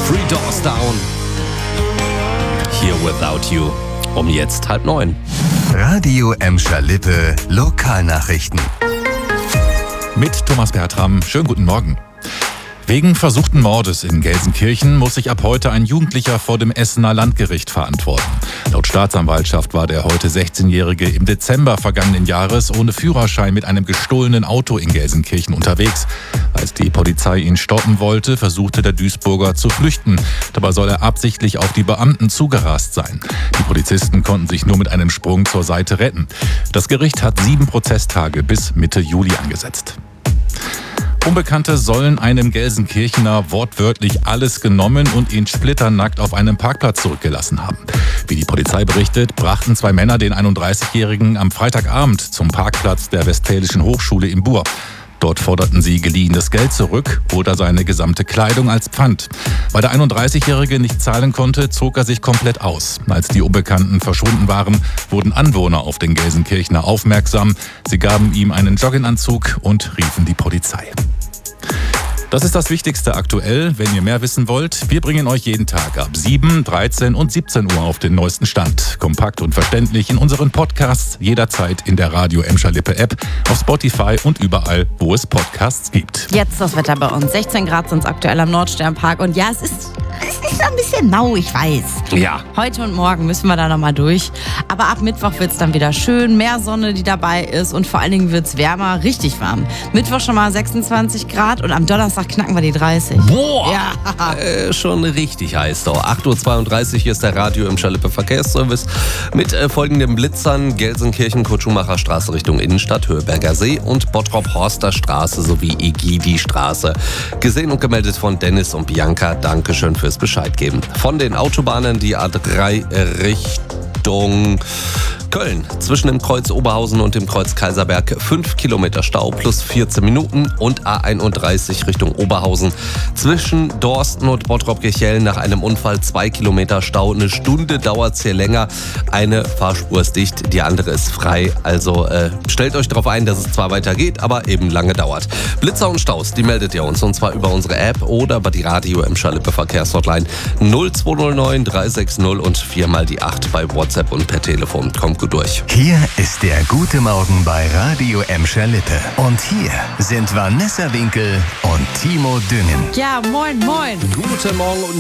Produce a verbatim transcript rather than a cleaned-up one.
Three Doors Down. Here Without You. Um jetzt halb neun. Radio Emscher-Lippe Lokalnachrichten. Mit Thomas Bertram. Schönen guten Morgen. Wegen versuchten Mordes in Gelsenkirchen muss sich ab heute ein Jugendlicher vor dem Essener Landgericht verantworten. Laut Staatsanwaltschaft war der heute sechzehnjährige im Dezember vergangenen Jahres ohne Führerschein mit einem gestohlenen Auto in Gelsenkirchen unterwegs. Als die Polizei ihn stoppen wollte, versuchte der Duisburger zu flüchten. Dabei soll er absichtlich auf die Beamten zugerast sein. Die Polizisten konnten sich nur mit einem Sprung zur Seite retten. Das Gericht hat sieben Prozesstage bis Mitte Juli angesetzt. Unbekannte sollen einem Gelsenkirchener wortwörtlich alles genommen und ihn splitternackt auf einem Parkplatz zurückgelassen haben. Wie die Polizei berichtet, brachten zwei Männer den einunddreißigjährigen am Freitagabend zum Parkplatz der Westfälischen Hochschule in Buhr. Dort forderten sie geliehenes Geld zurück oder seine gesamte Kleidung als Pfand. Weil der einunddreißigjährige nicht zahlen konnte, zog er sich komplett aus. Als die Unbekannten verschwunden waren, wurden Anwohner auf den Gelsenkirchener aufmerksam. Sie gaben ihm einen Jogginganzug und riefen die Polizei. Das ist das Wichtigste aktuell. Wenn ihr mehr wissen wollt, wir bringen euch jeden Tag ab sieben, dreizehn und siebzehn Uhr auf den neuesten Stand. Kompakt und verständlich in unseren Podcasts, jederzeit in der Radio Emscher-Lippe App, auf Spotify und überall, wo es Podcasts gibt. Jetzt das Wetter bei uns. sechzehn Grad sind es aktuell am Nordsternpark. Und ja, es ist, es ist ein bisschen mau, ich weiß. Ja. Heute und morgen müssen wir da nochmal durch. Aber ab Mittwoch wird es dann wieder schön. Mehr Sonne, die dabei ist. Und vor allen Dingen wird es wärmer, richtig warm. Mittwoch schon mal sechsundzwanzig Grad und am Donnerstag knacken wir die dreißig. Boah, ja. äh, schon richtig heiß doch. acht Uhr zweiunddreißig ist der Radio Emscher-Lippe Verkehrsservice mit äh, folgenden Blitzern: Gelsenkirchen, Kurt-Schumacher Straße Richtung Innenstadt, Höheberger See und Bottrop-Horster Straße sowie Egidi-Straße. Gesehen und gemeldet von Dennis und Bianca. Dankeschön fürs Bescheid geben. Von den Autobahnen die A drei Richtung Köln. Zwischen dem Kreuz Oberhausen und dem Kreuz Kaiserberg fünf Kilometer Stau plus vierzehn Minuten und A einunddreißig Richtung Oberhausen. Zwischen Dorsten und Bottrop-Kirchhellen nach einem Unfall zwei Kilometer Stau. Eine Stunde dauert es hier länger. Eine Fahrspur ist dicht, die andere ist frei. Also äh, stellt euch darauf ein, dass es zwar weitergeht, aber eben lange dauert. Blitzer und Staus, die meldet ihr uns und zwar über unsere App oder über die Radio Emscher-Lippe Verkehrshotline null zwei null neun drei sechs null und viermal die acht bei WhatsApp und per Telefon. Kommt gut durch. Hier ist der Gute Morgen bei Radio Emscher-Lippe. Und hier sind Vanessa Winkel und Timo Düngen. Ja, moin, moin. Guten Morgen und